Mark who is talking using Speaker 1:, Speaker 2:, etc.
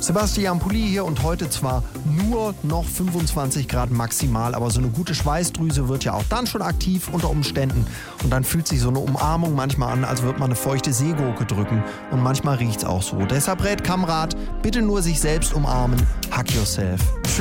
Speaker 1: Sebastian Pulli hier und heute zwar nur noch 25 Grad maximal, aber so eine gute Schweißdrüse wird ja auch dann schon aktiv unter Umständen. Und dann fühlt sich so eine Umarmung manchmal an, als würde man eine feuchte Seegurke drücken. Und manchmal riecht's auch so. Deshalb rät Kamrat, bitte nur sich selbst umarmen. Hug yourself.